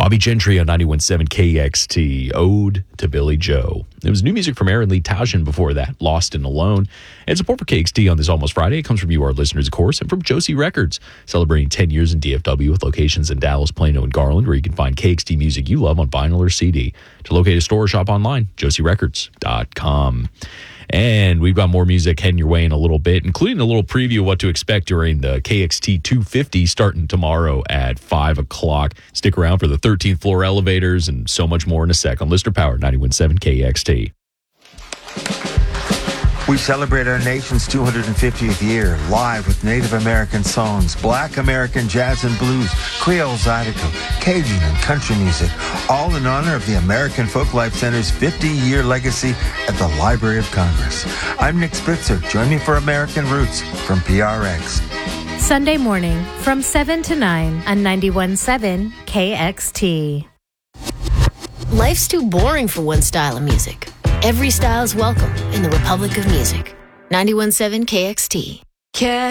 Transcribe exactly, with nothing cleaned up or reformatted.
Bobby Gentry on ninety-one point seven K X T, Ode to Billy Joe. It was new music from Aaron Lee Tauschen before that, Lost and Alone. And support for K X T on this Almost Friday. It comes from you, our listeners, of course, and from Josie Records, celebrating ten years in D F W with locations in Dallas, Plano, and Garland, where you can find K X T music you love on vinyl or C D. To locate a store or shop online, josie records dot com. And we've got more music heading your way in a little bit, including a little preview of what to expect during the K X T two fifty starting tomorrow at five o'clock. Stick around for the thirteenth floor elevators and so much more in a sec on Listener Power ninety-one point seven K X T. We celebrate our nation's two hundred fiftieth year live with Native American songs, Black American jazz and blues, Creole Zydeco, Cajun and country music, all in honor of the American Folklife Center's fifty-year legacy at the Library of Congress. I'm Nick Spitzer. Join me for American Roots from P R X. Sunday morning from seven to nine on ninety-one point seven K X T. Life's too boring for one style of music. Every style is welcome in the Republic of Music. ninety-one point seven K X T.